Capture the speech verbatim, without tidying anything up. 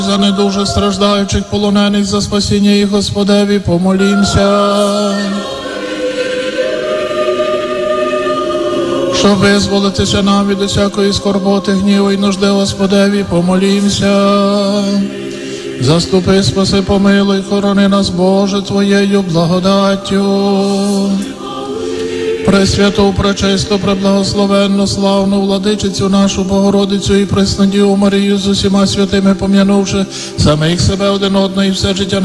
За недуже страждаючих полонених, за спасіння їх, Господеві, помолімся. Щоб визволитися нам від усякої скорботи, гніву і нужди, Господеві, помолімся. Заступи, спаси, помилуй, хорони нас, Боже, Твоєю благодаттю. Пресвяту, пречисту, преблагословенну, славну владичицю нашу Богородицю і Преснодіву Марію з усіма святими пом'янувши самих себе один одного і все життя